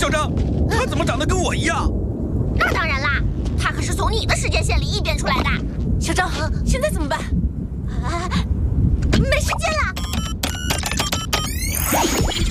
校长，他怎么长得跟我一样？ 那当然啦，他可是从你的时间线里异变出来的。 校长，现在怎么办？ 没时间了。